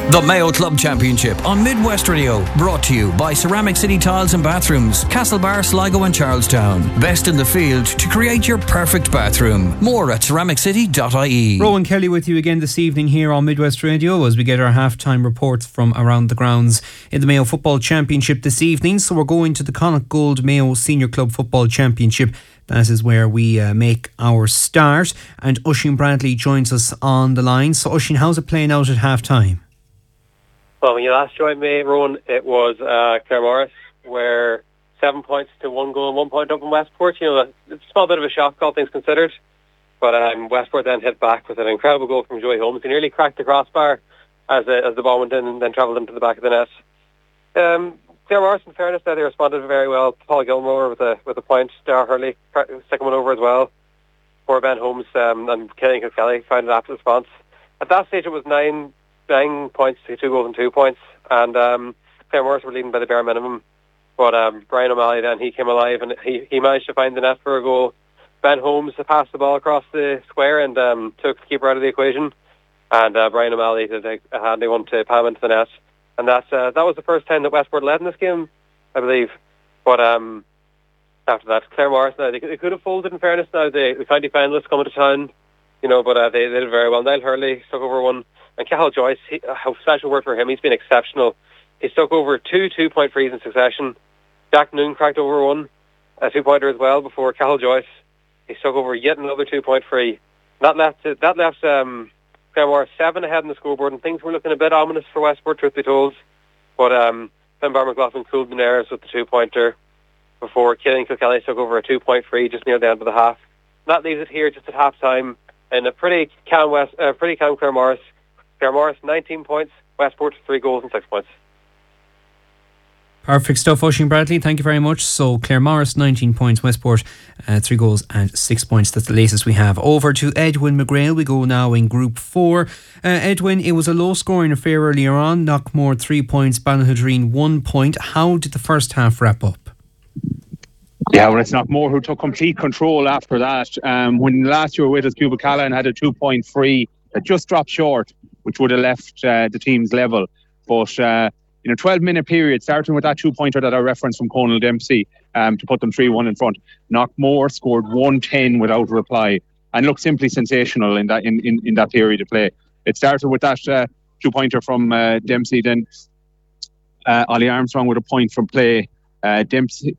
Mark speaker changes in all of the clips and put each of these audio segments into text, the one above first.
Speaker 1: The Mayo Club Championship on Midwest Radio, brought to you by Ceramic City Tiles and Bathrooms, Castlebar, Sligo and Charlestown. Best in the field to create your perfect bathroom. More at ceramiccity.ie.
Speaker 2: Rowan Kelly with you again this evening here on Midwest Radio as we get our half-time reports from around the grounds in the Mayo Football Championship this evening. So we're going to the Connacht Gold Mayo Senior Club Football Championship. That is where we make our start. And Oisín Bradley joins us on the line. So Oisín, how's it playing out at half-time?
Speaker 3: Well, when you last joined me, Rowan, it was Claremorris, where 7 points to 1 goal and 1 point up in Westport. You know, it's a small bit of a shock, all things considered. But Westport then hit back with an incredible goal from Joey Holmes. He nearly cracked the crossbar as the ball went in and then travelled into the back of the net. Claremorris, in fairness, they responded very well. Paul Gilmore with a point. Dar Hurley second one over as well. Poor Ben Holmes and Killian Kilkelly found an apt response. At that stage, it was 9 points to 2 goals and 2 points, and Claremorris were leading by the bare minimum. But Brian O'Malley then, he came alive and he managed to find the net for a goal. Ben Holmes passed the ball across the square and took the keeper out of the equation, and Brian O'Malley did a handy one to palm into the net. And that was the first time that Westport led in this game, I believe. But after that, Claremorris, now they could have folded, in fairness. Now the county finalists coming to town, you know, but they did very well. Niall Hurley stuck over one. And Cathal Joyce, a special word for him, he's been exceptional. He stuck over 2 2-point frees in succession. Jack Noon cracked over one, a 2-pointer as well, before Cathal Joyce. He stuck over yet another 2-point free. That left Claremore 7 ahead on the scoreboard, and things were looking a bit ominous for Westport, truth be told. But Finbar McLaughlin cooled the nerves with the 2-pointer before Killian Kilkelly took over a 2-point free just near the end of the half. And that leaves it here just at half-time in a pretty calm Claremorris. Claremorris 19 points, Westport 3 goals and 6 points.
Speaker 2: Perfect stuff, Oisín Bradley. Thank you very much. So Claremorris 19 points, Westport 3 goals and 6 points. That's the latest we have. Over to Edwin McGrail. We go now in Group 4. Edwin, it was a low scoring affair earlier on. Knockmore 3 points, Ballynhydreen 1 point. How did the first half wrap up?
Speaker 4: Yeah, well, it's Knockmore who took complete control after that. When last year with us, Cuba Callahan had a 2-point free that just dropped short, which would have left the team's level. But in a 12-minute period, starting with that 2-pointer that I referenced from Conal Dempsey to put them 3-1 in front, Knockmore scored 110 without reply and looked simply sensational in that period of play. It started with that 2-pointer from Dempsey, then Ollie Armstrong with a point from play. Dempsey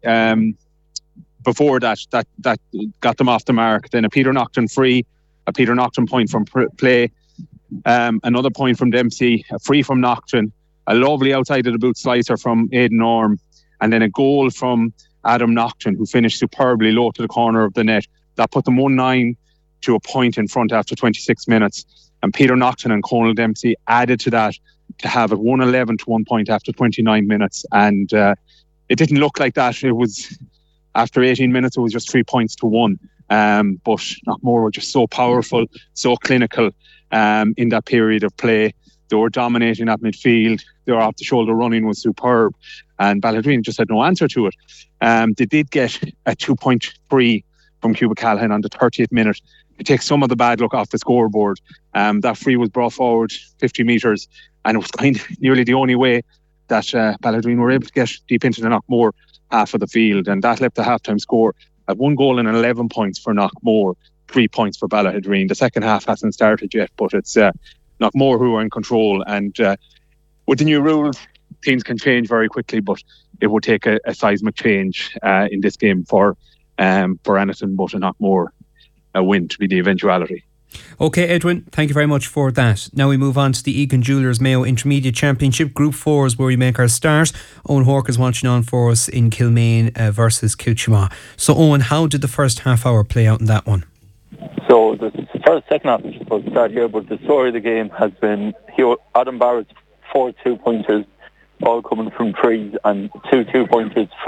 Speaker 4: before that got them off the mark. Then a Peter Naughton free, a Peter Naughton point from play. Another point from Dempsey, a free from Naughton, a lovely outside of the boot slicer from Aidan Orme, and then a goal from Adam Naughton, who finished superbly low to the corner of the net. That put them 1-9 to a point in front after 26 minutes. And Peter Naughton and Conal Dempsey added to that to have it 1-11 to 1 point after 29 minutes. And it didn't look like that. It was, after 18 minutes, it was just 3 points to 1. But Knockmore were just so powerful, so clinical in that period of play. They were dominating at midfield. Their off-the-shoulder running was superb. And Ballydreen just had no answer to it. They did get a 2-point free from Cuba Callahan on the 30th minute to take some of the bad luck off the scoreboard. That free was brought forward 50 metres, and it was kind of nearly the only way that Ballydreen were able to get deep into the Knockmore half of the field. And that left the half-time score at 1 goal and 11 points for Knockmore, 3 points for Ballydreen. The second half hasn't started yet, but it's Knockmore who are in control. And with the new rules, things can change very quickly, but it would take a seismic change in this game for anything but a Knockmore a win to be the eventuality.
Speaker 2: Okay, Edwin, thank you very much for that. Now we move on to the Egan Jewellers Mayo Intermediate Championship. Group 4 is where we make our start. Owen Hork is watching on for us in Kilmaine versus Kilchima. So Owen, how did the first half hour play out in that one?
Speaker 5: So the second half is supposed to start here, but the story of the game has been Adam Barrett's 4 2-pointers, all coming from trees, and 2 2-pointers